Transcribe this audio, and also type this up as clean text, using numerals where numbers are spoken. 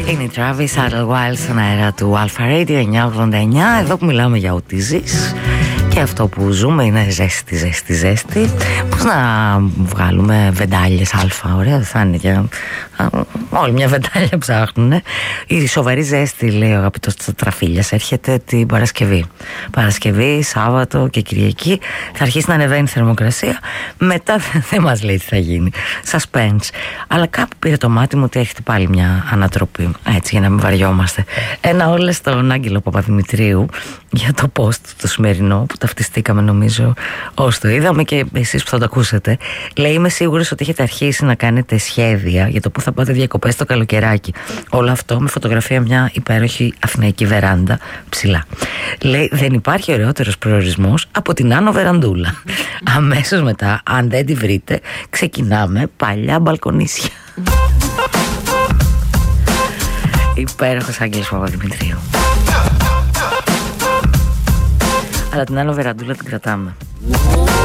Είναι η Travis Idlewild στον αέρα του Alpha Radio 989. Εδώ που μιλάμε για ό,τι ζεις. Και αυτό που ζούμε είναι ζέστη. Πώς να βγάλουμε βεντάλιες αλφα? Ωραία θα είναι και όλη μια βεντάλια ψάχνουν. Η σοβαρή ζέστη, λέει ο αγαπητός Τραφίλιας, έρχεται την Παρασκευή, Σάββατο και Κυριακή. Θα αρχίσει να ανεβαίνει η θερμοκρασία. Μετά δεν μας λέει τι θα γίνει. Suspense. Αλλά κάπου πήρε το μάτι μου ότι έρχεται πάλι μια ανατροπή. Έτσι, για να μην βαριόμαστε. Ένα όλε στον Άγγελο Παπαδημητρίου για το post το σημερινό που ταυτιστήκαμε, νομίζω όσοι το είδαμε και εσείς που θα το ακούσετε. Λέει: είμαι σίγουρος ότι έχετε αρχίσει να κάνετε σχέδια για το που θα πάτε διακοπές το καλοκαιράκι. Όλο αυτό με φωτογραφία μια υπέροχη αθηναϊκή βεράντα ψηλά. Λέει: δεν υπάρχει ωραιότερος προορισμός από την Άνω Βεραντούλα. Αμέσως μετά, αν δεν τη βρείτε, ξεκινάμε παλιά μπαλκονίσια. Υπέροχος Άγγελος Παπαδημητρίου. Αλλά την Άνω Βεραντούλα την κρατάμε.